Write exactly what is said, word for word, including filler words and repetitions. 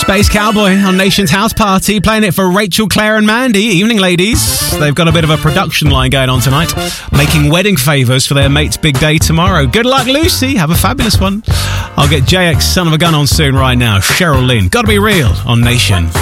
Space Cowboy on Nation's House Party, playing it for Rachel, Claire and Mandy. Evening, ladies. They've got a bit of a production line going on tonight, making wedding favours for their mate's big day tomorrow. Good luck, Lucy. Have a fabulous one. I'll get J X, Son of a Gun, on soon right now. Cheryl Lynn. Gotta Be Real on Nation.